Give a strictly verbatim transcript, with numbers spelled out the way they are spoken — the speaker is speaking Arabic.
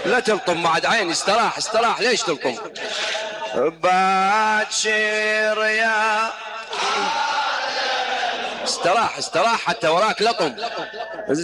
لا تلطم بعد عيني. استراح استراح، ليش تلطم؟ باكر يا استراح استراح حتى وراك لطم.